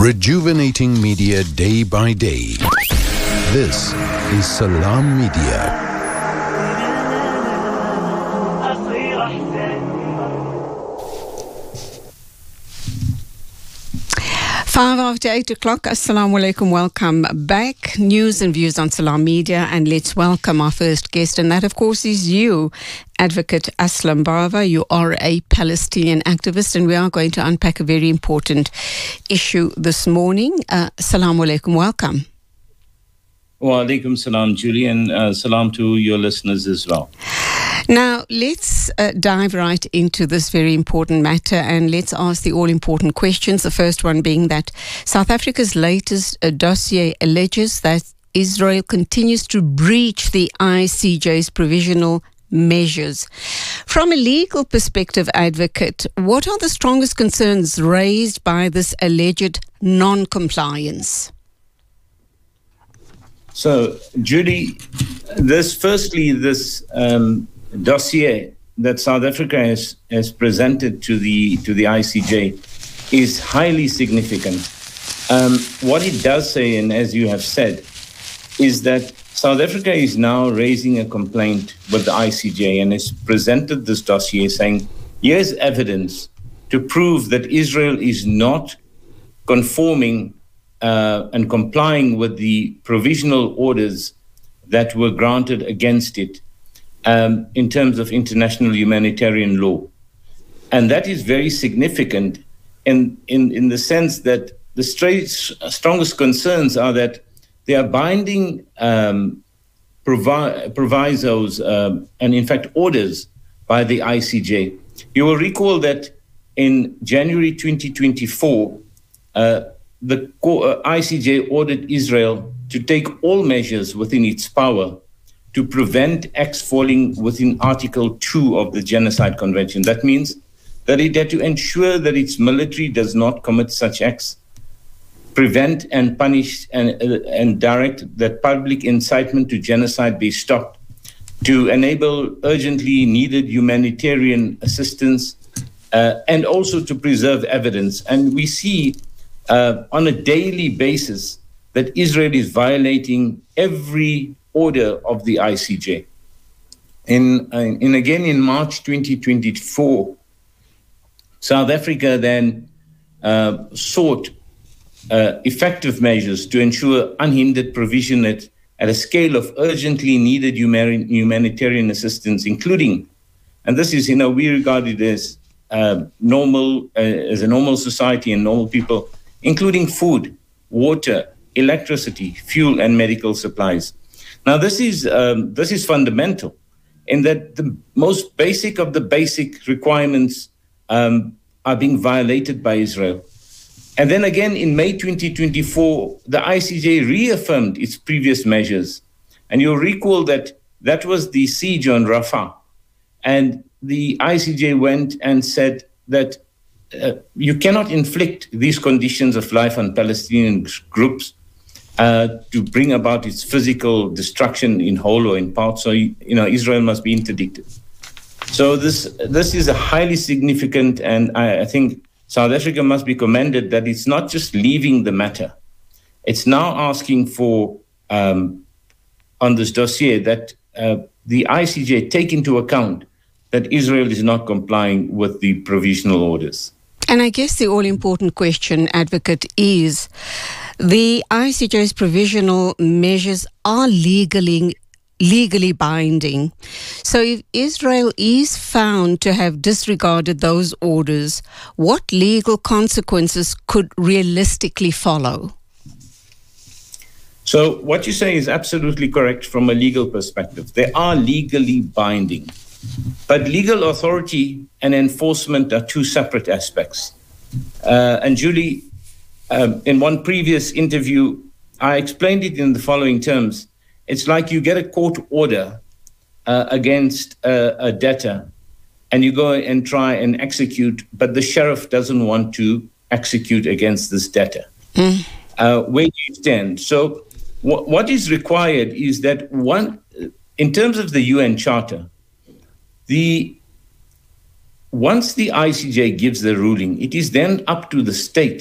Rejuvenating media day by day. This is Salam Media. 8:05. Assalamu alaikum. Welcome back. News and views on Salam Media. And let's welcome our first guest. And that, of course, is you, Advocate Aslam Bava. You are a Palestinian activist. And we are going to unpack a very important issue this morning. Assalamu alaikum. Welcome. Wa alaikum salam, Julie, and salam to your listeners as well. Now, let's dive right into this very important matter and let's ask the all-important questions. The first one being that South Africa's latest dossier alleges that Israel continues to breach the ICJ's provisional measures. From a legal perspective, Advocate, what are the strongest concerns raised by this alleged non-compliance? So, Judy, this dossier that South Africa has presented to the ICJ is highly significant. What it does say, and as you have said, is that South Africa is now raising a complaint with the ICJ and has presented this dossier saying, here's evidence to prove that Israel is not conforming and complying with the provisional orders that were granted against it in terms of international humanitarian law. And that is very significant in the sense that the strongest concerns are that there are binding provisos and, in fact, orders by the ICJ. You will recall that in January 2024, the ICJ ordered Israel to take all measures within its power to prevent acts falling within Article 2 of the Genocide Convention. That means that it had to ensure that its military does not commit such acts, prevent and punish and direct that public incitement to genocide be stopped, to enable urgently needed humanitarian assistance, and also to preserve evidence. And we see on a daily basis that Israel is violating every order of the ICJ. Again, in March 2024, South Africa then sought effective measures to ensure unhindered provision at a scale of urgently needed humanitarian assistance, including, and this is, we regard it as normal, as a normal society and normal people, including food, water, electricity, fuel, and medical supplies. Now, this is fundamental in that the most basic of the basic requirements are being violated by Israel. And then again, in May 2024, the ICJ reaffirmed its previous measures. And you'll recall that that was the siege on Rafah. And the ICJ went and said that you cannot inflict these conditions of life on Palestinian groups to bring about its physical destruction in whole or in part. So, Israel must be interdicted. So this is a highly significant, and I think South Africa must be commended that it's not just leaving the matter. It's now asking for, on this dossier, that the ICJ take into account that Israel is not complying with the provisional orders. And I guess the all-important question, Advocate, is the ICJ's provisional measures are legally binding. So if Israel is found to have disregarded those orders, what legal consequences could realistically follow? So what you say is absolutely correct from a legal perspective. They are legally binding. But legal authority and enforcement are two separate aspects. And Julie, in one previous interview, I explained it in the following terms. It's like you get a court order against a debtor and you go and try and execute, but the sheriff doesn't want to execute against this debtor. Where do you stand? So what is required is that in terms of the UN Charter, once the ICJ gives the ruling, it is then up to the state